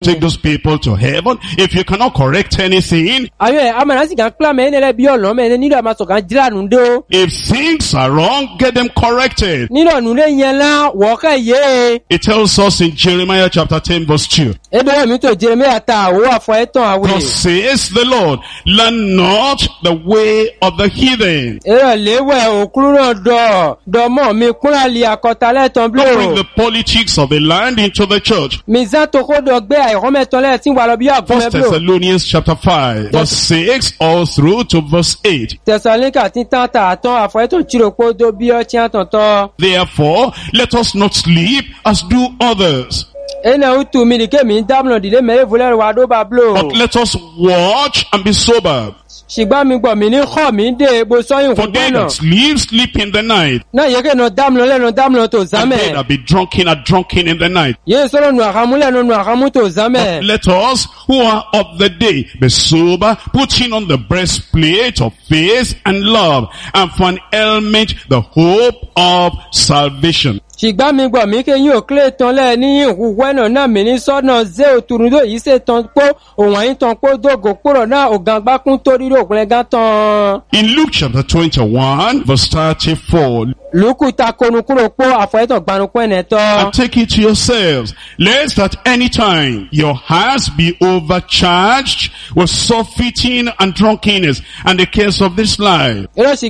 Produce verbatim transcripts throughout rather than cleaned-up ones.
take those people to heaven if you cannot correct anything? If things are wrong, get them corrected. It tells us in Jeremiah chapter ten verse two. Thus says the Lord, learn not the way of the heathen. Don't bring the politics of the land into the church. First Thessalonians chapter five verse six all through to verse eight. Therefore, let us not sleep as do others, but let us watch and be sober. For they that sleep, sleep in the night, and they that be drunken are drunken in the night. But let us who are of the day be sober, putting on the breastplate of faith and love, and for an helmet the hope of salvation. For as in Luke chapter twenty-one verse thirty-four, and take it to yourselves, lest at any time your hearts be overcharged with surfeiting and drunkenness and the cares of this life.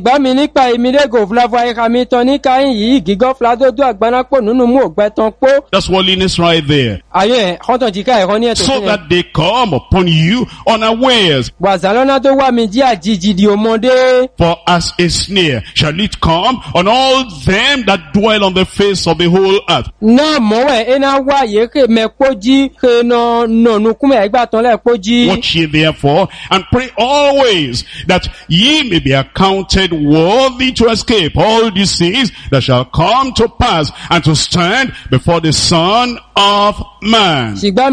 That's worldliness right there. So that they come upon you unawares. For as a snare shall it come on all them that dwell on the face of the whole earth. Watch ye therefore, and pray always, that ye may be accounted worthy to escape all these things that shall come to pass, and to stand before the Son of Man.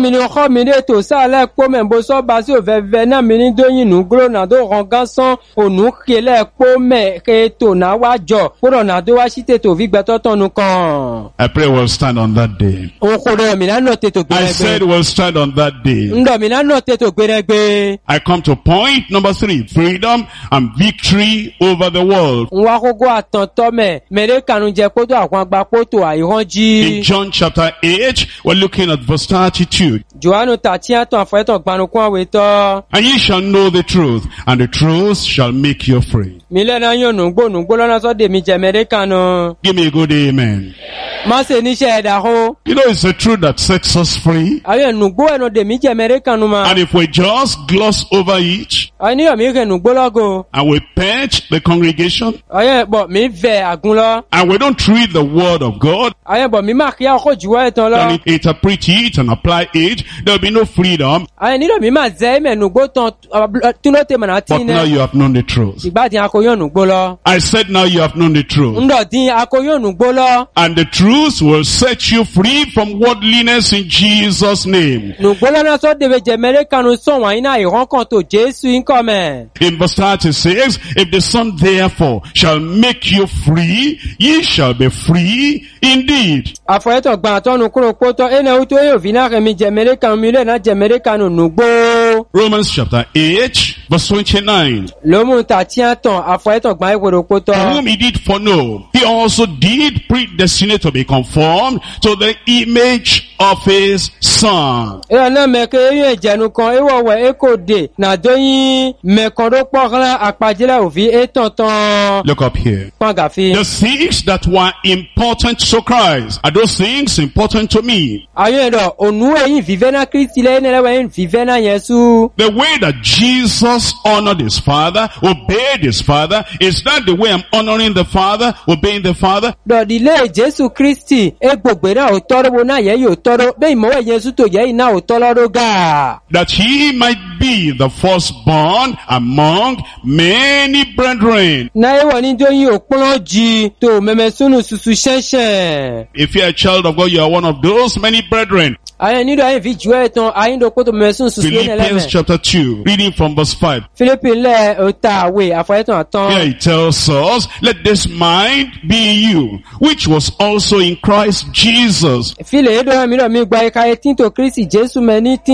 I pray we'll stand on that day. I said we'll stand on that day. I come to point number three, freedom and victory over the world. In John chapter eight, we're looking at verse thirty-two. And ye shall know the truth, and the truth shall make you free. Give me a good amen. You know, it's the truth that sets us free. And if we just gloss over it, and we pet the congregation, and we don't treat the word of God, and interpret it and apply it, there'll be no freedom. But now you have known the truth. I said now you have known the truth. And the truth will set you free from worldliness in Jesus' name. In verse thirty-six, if the Son therefore shall make you free, ye shall be free indeed. Romans chapter eight verse twenty-nine. Whom he did foreknow, he also did predestinate to be conformed to the image of his Son. Look up here. The things that were important to Christ, are those things important to me? The way that Jesus honored his Father, obeyed his Father, is that the way I'm honoring the Father, obeying the Father? That he might be the firstborn among many brethren. If you're a child of God, you are one of those many brethren. Philippians chapter two, reading from verse five. Here it tells us, let this mind be in you, which was also in Christ Jesus.